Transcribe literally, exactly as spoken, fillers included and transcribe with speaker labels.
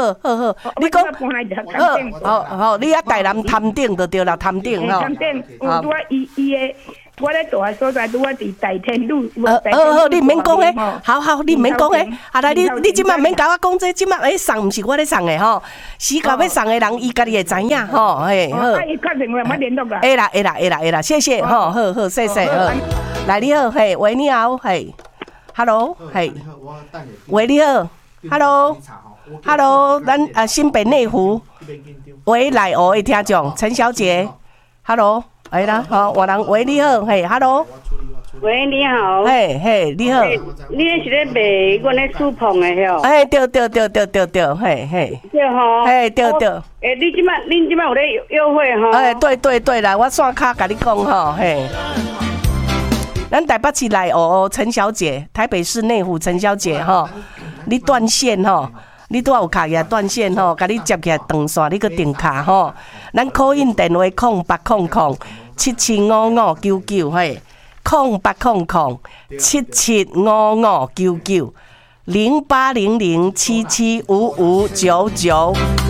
Speaker 1: 好好好，你讲好好好，你啊台南潭顶就对啦，潭顶吼。
Speaker 2: 潭顶有拄啊伊伊诶。我咧住诶所在，拄啊伫大天路。
Speaker 1: 呃，好好，你免讲诶，好好，你免讲诶。啊来，你你即摆免甲我讲这，即摆诶送毋是我咧送诶吼，死到要送诶人，伊家己会知影吼，嘿好。
Speaker 2: 啊，伊确认我联络啦。
Speaker 1: 会啦会啦会啦会啦，谢谢吼，好好谢谢好。来你好，嘿，喂你好，嘿 ，hello， 嘿，喂你好 ，hello，hello， 咱啊新北内湖，喂来湖诶听众陈小姐 ，hello。哎啦，好，我人喂你好，嘿 ，hello，
Speaker 3: 喂你好，
Speaker 1: 嘿嘿你好，
Speaker 3: 你是咧卖阮咧树棚的吼？
Speaker 1: 哎对对对对对对，嘿嘿，
Speaker 3: 对吼，
Speaker 1: 嘿对对，
Speaker 3: 诶你即摆恁即摆有咧优惠吼？
Speaker 1: 哎对对对啦，我线卡甲你讲吼，嘿，咱台北市内湖陈小姐，台北市内湖陈小姐吼，你断线吼。你拄有卡起来断线吼，甲你接起来断线，你个定卡吼。咱call in电话空八空空七七五五九九嘿，空八空空七七五五九九零八零零七七五五九九。